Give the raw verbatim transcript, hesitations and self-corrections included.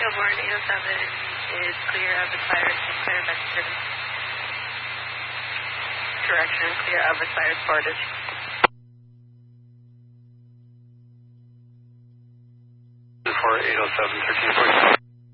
Kilbourne eight oh seven is clear of expired, clear of expired. Correction, clear of expired portage. For eight oh seven, thirteen forty.